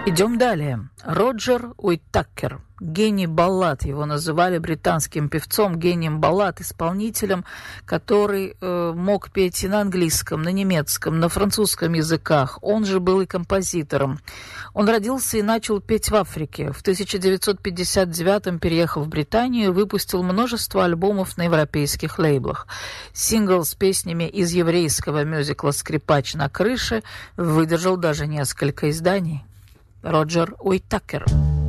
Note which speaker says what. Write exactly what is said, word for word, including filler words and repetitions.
Speaker 1: Идем далее. Роджер Уитакер. Гений баллад. Его называли британским певцом, гением баллад, исполнителем, который э, мог петь и на английском, на немецком, на французском языках. Он же был и композитором. Он родился и начал петь в Африке. В тысяча девятьсот пятьдесят девятом переехал в Британию и выпустил множество альбомов на европейских лейблах. Сингл с песнями из еврейского мюзикла «Скрипач на крыше» выдержал даже несколько изданий. Роджер Уитакер.